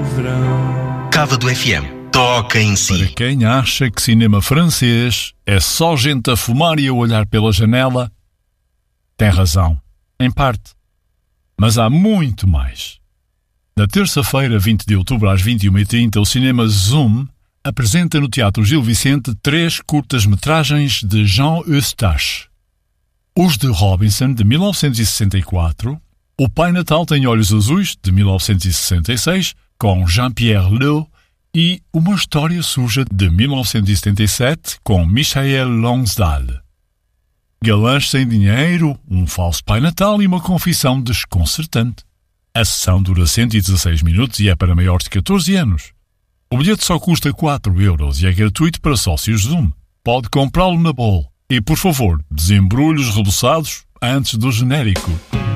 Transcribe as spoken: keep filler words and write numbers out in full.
do verão. Cávado F M. Toca em si. Para quem acha que cinema francês é só gente a fumar e a olhar pela janela, tem razão, em parte. Mas há muito mais. Na terça-feira, vinte de outubro, às vinte e uma e trinta, o cinema Zoom apresenta no Teatro Gil Vicente três curtas-metragens de Jean Eustache. Os de Robinson, de mil novecentos e sessenta e quatro, O Pai Natal Tem Olhos Azuis, de mil novecentos e sessenta e seis, com Jean-Pierre Léaud, e Uma História Suja, de mil novecentos e setenta e sete, com Michael Lonsdale. Galãs sem dinheiro, um falso Pai Natal e uma confissão desconcertante. A sessão dura cento e dezasseis minutos e é para maiores de catorze anos. O bilhete só custa quatro euros e é gratuito para sócios Zoom. Pode comprá-lo na Bol. E, por favor, desembrulhe os reboçados antes do genérico.